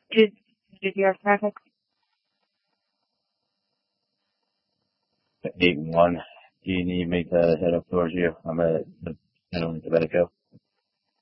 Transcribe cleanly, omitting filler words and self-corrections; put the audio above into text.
Did did you have traffic? 8-1. Do you need me to head up towards you? I'm at the Domenico.